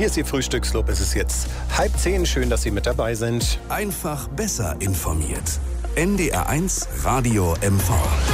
Hier ist Ihr Frühstücksclub. Es ist jetzt 9:30. Schön, dass Sie mit dabei sind. Einfach besser informiert. NDR1 Radio MV.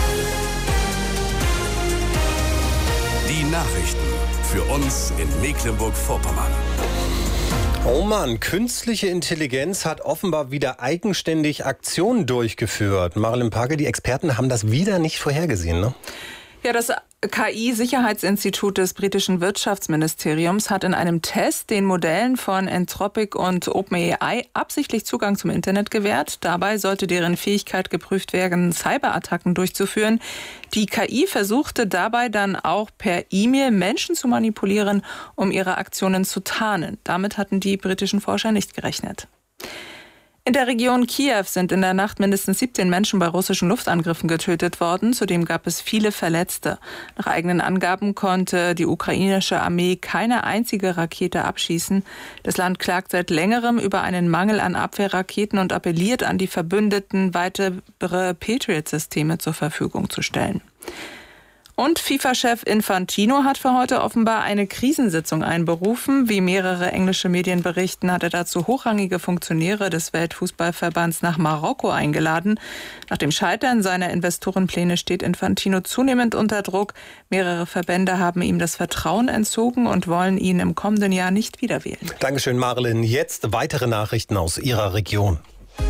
Die Nachrichten für uns in Mecklenburg-Vorpommern. Oh Mann, künstliche Intelligenz hat offenbar wieder eigenständig Aktionen durchgeführt. Marilyn Pagel, die Experten haben das wieder nicht vorhergesehen, ne? Ja, das KI-Sicherheitsinstitut des britischen Wirtschaftsministeriums hat in einem Test den Modellen von Anthropic und OpenAI absichtlich Zugang zum Internet gewährt. Dabei sollte deren Fähigkeit geprüft werden, Cyberattacken durchzuführen. Die KI versuchte dabei dann auch per E-Mail Menschen zu manipulieren, um ihre Aktionen zu tarnen. Damit hatten die britischen Forscher nicht gerechnet. In der Region Kiew sind in der Nacht mindestens 17 Menschen bei russischen Luftangriffen getötet worden. Zudem gab es viele Verletzte. Nach eigenen Angaben konnte die ukrainische Armee keine einzige Rakete abschießen. Das Land klagt seit längerem über einen Mangel an Abwehrraketen und appelliert an die Verbündeten, weitere Patriot-Systeme zur Verfügung zu stellen. Und FIFA-Chef Infantino hat für heute offenbar eine Krisensitzung einberufen. Wie mehrere englische Medien berichten, hat er dazu hochrangige Funktionäre des Weltfußballverbands nach Marokko eingeladen. Nach dem Scheitern seiner Investorenpläne steht Infantino zunehmend unter Druck. Mehrere Verbände haben ihm das Vertrauen entzogen und wollen ihn im kommenden Jahr nicht wiederwählen. Dankeschön, Marilyn. Jetzt weitere Nachrichten aus Ihrer Region.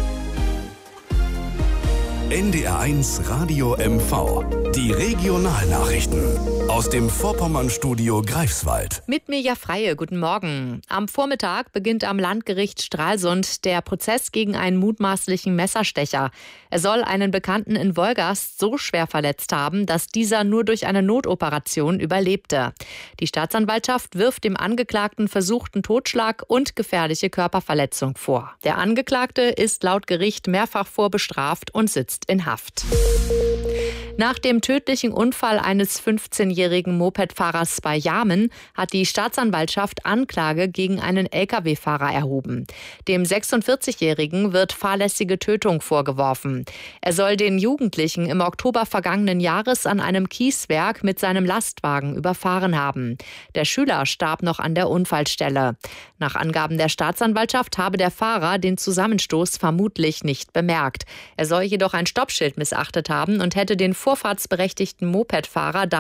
NDR1 Radio MV. Die Regionalnachrichten aus dem Vorpommernstudio Greifswald. Mit Mirja Freie, guten Morgen. Am Vormittag beginnt am Landgericht Stralsund der Prozess gegen einen mutmaßlichen Messerstecher. Er soll einen Bekannten in Wolgast so schwer verletzt haben, dass dieser nur durch eine Notoperation überlebte. Die Staatsanwaltschaft wirft dem Angeklagten versuchten Totschlag und gefährliche Körperverletzung vor. Der Angeklagte ist laut Gericht mehrfach vorbestraft und sitzt in Haft. Nach dem tödlichen Unfall eines 15-jährigen Mopedfahrers bei Jarmen hat die Staatsanwaltschaft Anklage gegen einen Lkw-Fahrer erhoben. Dem 46-Jährigen wird fahrlässige Tötung vorgeworfen. Er soll den Jugendlichen im Oktober vergangenen Jahres an einem Kieswerk mit seinem Lastwagen überfahren haben. Der Schüler starb noch an der Unfallstelle. Nach Angaben der Staatsanwaltschaft habe der Fahrer den Zusammenstoß vermutlich nicht bemerkt. Er soll jedoch ein Stoppschild missachtet haben und hätte den vorfahrtsberechtigten Mopedfahrer